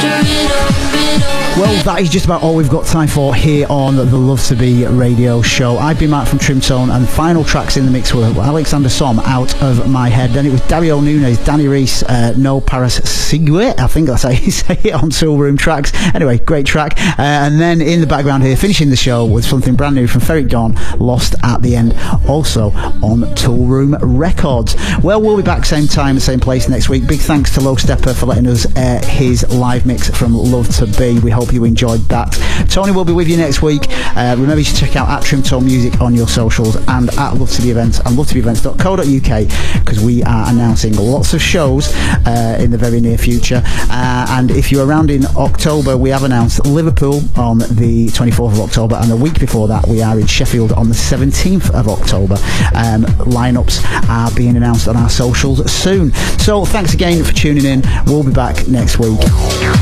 Well, that is just about all we've got time for here on the Love to Be radio show. I've been Mark from Trimtone, and final tracks in the mix were Alexander Som, Out of My Head. Then it was Dario Nunes, Danny Reese, No Paras Sigue, I think that's how you say it, on Tool Room Tracks. Anyway, great track. And then in the background here, finishing the show with something brand new from Ferric Dawn, Lost at the End, also on Tool Room Records. Well, we'll be back same time, same place next week. Big thanks to Low Stepper for letting us air his live mix from Love to Be. We hope you enjoyed that. Tony will be with you next week. Remember to check out at Trimtone Music on your socials and at Love to Be Events and lovetobeevents.co.uk, because we are announcing lots of shows in the very near future. And if you're around in October, we have announced Liverpool on the 24th of October, and the week before that we are in Sheffield on the 17th of October. Lineups are being announced on our socials soon. So thanks again for tuning in. We'll be back next week.